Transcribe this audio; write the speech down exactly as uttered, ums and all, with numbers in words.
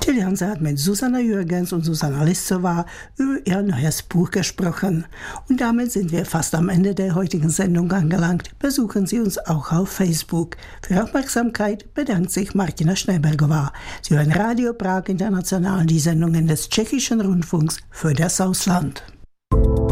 Till Janse hat mit Susanna Jürgens und Susanna Listowá über ihr neues Buch gesprochen. Und damit sind wir fast am Ende der heutigen Sendung angelangt. Besuchen Sie uns auch auf Facebook. Für Aufmerksamkeit bedankt sich Martina Schneibergová. Sie hören Radio Prag International, die Sendungen des tschechischen Rundfunks für das Ausland.